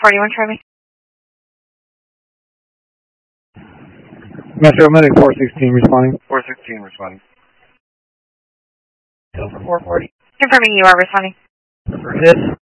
41 Charlie. Metro Medic 416 responding. 416 responding. Over 440. Confirming you are responding. For hit.